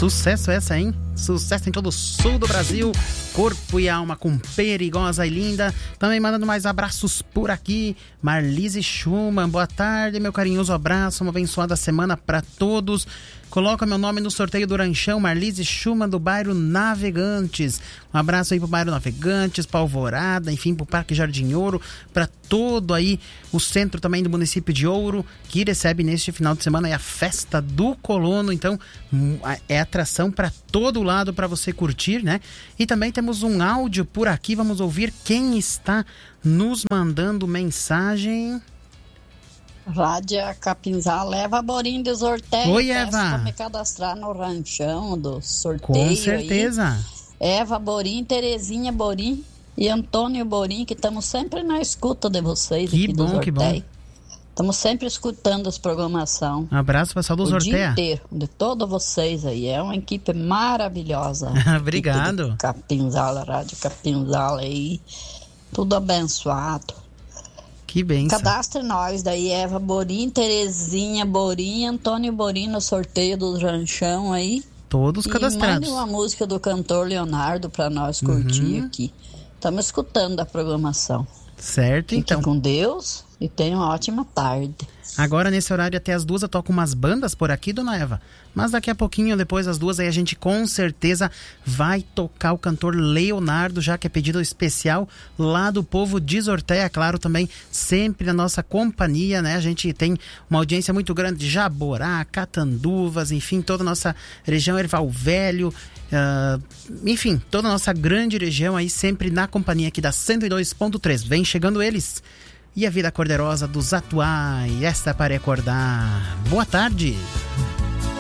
Sucesso essa, hein? Sucesso em todo o sul do Brasil. Corpo e alma com Perigosa e Linda. Também mandando mais abraços por aqui. Marlise Schumann, boa tarde, meu carinhoso abraço. Uma abençoada semana para todos. Coloca meu nome no sorteio do Ranchão, Marlise Schumann, do bairro Navegantes. Um abraço aí pro bairro Navegantes, pra Alvorada, enfim, pro Parque Jardim Ouro, pra todo aí o centro também do município de Ouro, que recebe neste final de semana aí a Festa do Colono. Então, é atração pra todo lado pra você curtir, né? E também temos um áudio por aqui, vamos ouvir quem está nos mandando mensagem. Rádia Capinzal, leva Borim de sorteio. Oi, Eva. Pra me cadastrar no ranchão do sorteio. Com certeza. Aí. Eva Borim, Terezinha Borim e Antônio Borim, que estamos sempre na escuta de vocês. Que aqui bom, do sorteio. que bom. Estamos sempre escutando as programação. Um abraço, pessoal do sorteio. O dia inteiro, de todos vocês aí. É uma equipe maravilhosa. Obrigado. Capinzal, Rádio Capinzal aí. Tudo abençoado. Que bênção. Cadastre nós daí, Eva Borim, Terezinha Borim, Antônio Borim no sorteio do ranchão aí. Todos cadastrados. Mande uma música do cantor Leonardo pra nós curtir aqui. Estamos escutando a programação. Certo, então. Fique com Deus e tenha uma ótima tarde. Agora, nesse horário, até as 2 eu toco umas bandas por aqui, dona Eva. Mas daqui a pouquinho, depois das 2, aí a gente com certeza vai tocar o cantor Leonardo, já que é pedido especial lá do povo de Sorteia, claro, também sempre na nossa companhia, né? A gente tem uma audiência muito grande de Jaborá, Catanduvas, enfim, toda a nossa região Erval Velho, enfim, toda a nossa grande região aí sempre na companhia aqui da 102.3. Vem chegando eles. E a vida cor-de-rosa dos atuais, esta para acordar. Boa tarde.